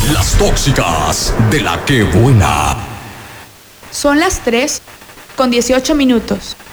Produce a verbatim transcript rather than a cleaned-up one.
Las tóxicas de la que buena. Son las tres con dieciocho minutos.